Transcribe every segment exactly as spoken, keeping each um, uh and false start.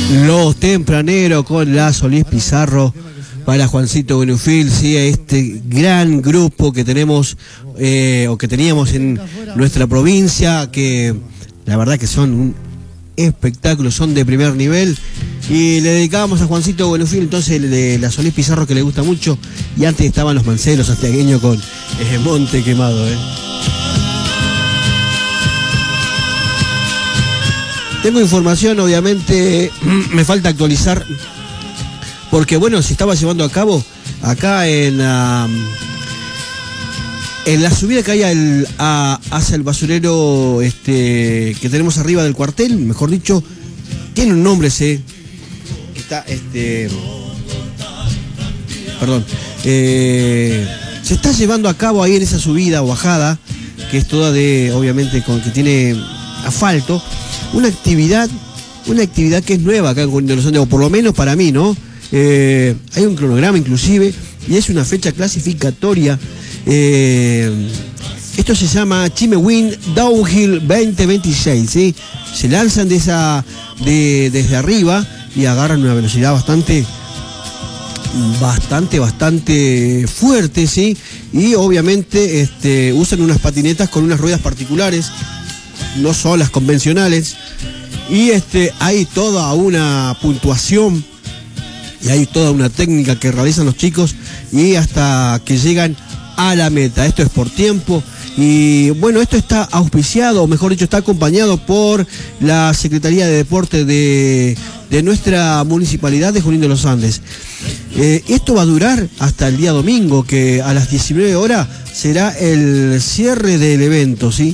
Los Tempraneros con la Solís Pizarro para Juancito Buenufil, sí, a este gran grupo que tenemos eh, o que teníamos en nuestra provincia, que la verdad que son un espectáculo, son de primer nivel, y le dedicábamos a Juancito Buenufil, entonces de la Solís Pizarro, que le gusta mucho, y antes estaban los Mancelos santiagueños con eh, Monte Quemado, eh. Tengo información, obviamente, me falta actualizar, porque bueno, se estaba llevando a cabo acá en, uh, en la subida que hay al, a, hacia el basurero este, que tenemos arriba del cuartel, mejor dicho, tiene un nombre ese, está, este, perdón, eh, se está llevando a cabo ahí en esa subida o bajada, que es toda de, obviamente, con que tiene asfalto, una actividad, una actividad que es nueva acá en Junín de los Andes, o por lo menos para mí, ¿no? Eh, hay un cronograma inclusive, y es una fecha clasificatoria. Eh, esto se llama Chimewin Downhill veinte veintiséis, ¿sí? Se lanzan de esa, de, desde arriba y agarran una velocidad bastante, bastante, bastante fuerte, ¿sí? Y obviamente este, usan unas patinetas con unas ruedas particulares, no son las convencionales, y este hay toda una puntuación y hay toda una técnica que realizan los chicos y hasta que llegan a la meta. Esto es por tiempo y bueno, esto está auspiciado, o mejor dicho, está acompañado por la Secretaría de Deporte de, de nuestra municipalidad de Junín de los Andes. Eh, esto va a durar hasta el día domingo, que a las diecinueve horas será el cierre del evento, ¿sí?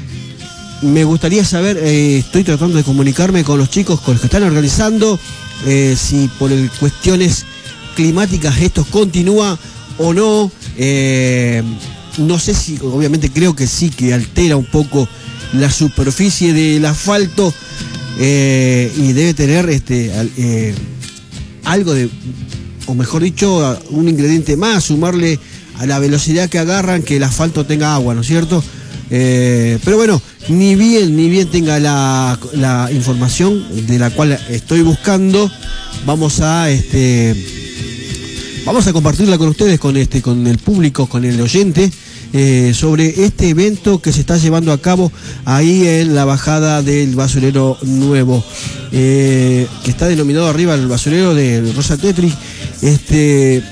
Me gustaría saber, eh, estoy tratando de comunicarme con los chicos, con los que están organizando, eh, si por el, cuestiones climáticas esto continúa o no. Eh, no sé si, obviamente creo que sí, que altera un poco la superficie del asfalto eh, y debe tener este eh, algo de, o mejor dicho, un ingrediente más, sumarle a la velocidad que agarran, que el asfalto tenga agua, ¿no es cierto? Eh, pero bueno, ni bien, ni bien tenga la, la información de la cual estoy buscando, vamos a este vamos a compartirla con ustedes, con este, con el público, con el oyente, eh, sobre este evento que se está llevando a cabo ahí en la bajada del basurero nuevo, eh, que está denominado arriba el basurero de Rosa Tetri. Este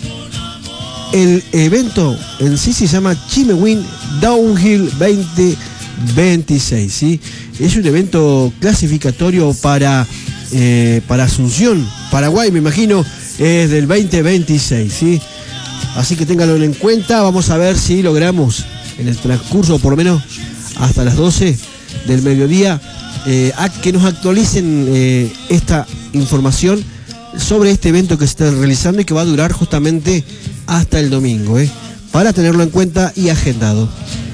El evento en sí se llama Chimewin Downhill veinte veintiséis, ¿sí? Es un evento clasificatorio para, eh, para Asunción, Paraguay, me imagino, es del veinte veintiséis, ¿sí? Así que ténganlo en cuenta. Vamos a ver si logramos en el transcurso, por lo menos hasta las doce del mediodía, eh, a que nos actualicen eh, esta información sobre este evento que se está realizando y que va a durar justamente hasta el domingo, ¿eh? Para tenerlo en cuenta y agendado.